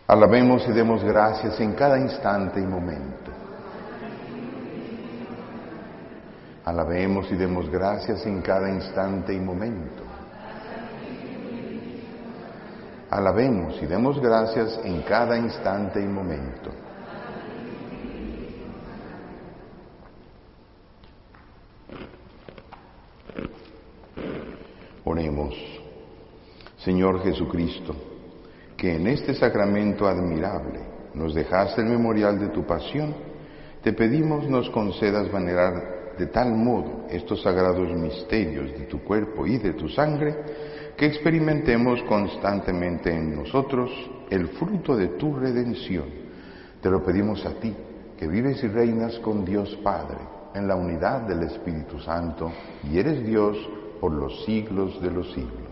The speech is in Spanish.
Alabemos y demos gracias en cada instante y momento. Alabemos y demos gracias en cada instante y momento. Alabemos y demos gracias en cada instante y momento. Oremos. Señor Jesucristo, que en este sacramento admirable nos dejaste el memorial de tu pasión, te pedimos nos concedas venerar de tal modo estos sagrados misterios de tu cuerpo y de tu sangre, que experimentemos constantemente en nosotros el fruto de tu redención. Te lo pedimos a ti, que vives y reinas con Dios Padre, en la unidad del Espíritu Santo, y eres Dios por los siglos de los siglos.